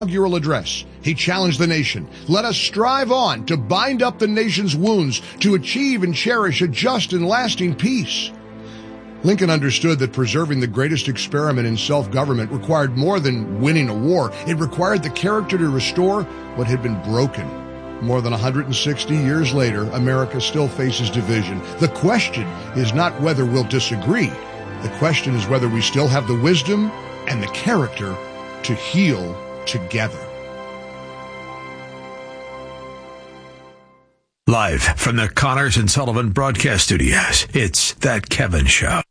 inaugural address, he challenged the nation. Let us strive on to bind up the nation's wounds, to achieve and cherish a just and lasting peace. Lincoln understood that preserving the greatest experiment in self-government required more than winning a war. It required the character to restore what had been broken. More than 160 years later, America still faces division. The question is not whether we'll disagree. The question is whether we still have the wisdom and the character to heal together. Live from the Connors and Sullivan Broadcast Studios, it's That Kevin Show.